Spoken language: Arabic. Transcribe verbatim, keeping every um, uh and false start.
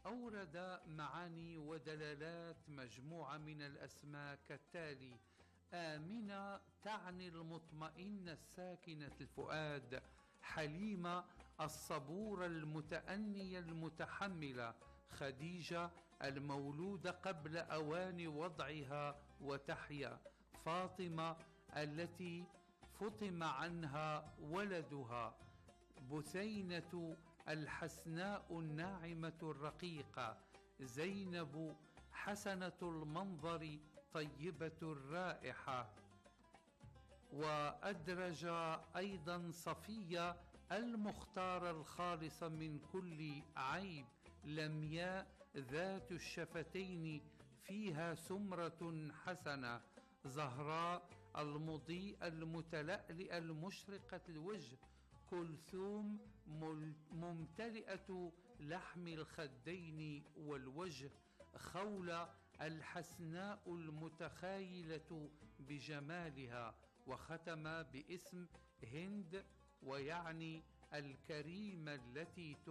أورد معاني ودلالات مجموعة من الأسماء كالتالي: آمنة تعني المطمئنة الساكنة الفؤاد، حليمة الصبورة المتأنية المتحملة، خديجة المولودة قبل أوان وضعها وتحيا، فاطمة التي فطم عنها ولدها، بثينة الحسناء الناعمة الرقيقة، زينب حسنة المنظر طيبة الرائحة. وأدرج أيضا صفية المختارة الخالصة من كل عيب، لمياء ذات الشفتين فيها سمرة حسنة، زهراء المضيئة المتلألئة المشرقة الوجه، كلثوم ممتلئة لحم الخدين والوجه، خولة الحسناء المتخايلة بجمالها، وختم باسم هند ويعني الكريمة التي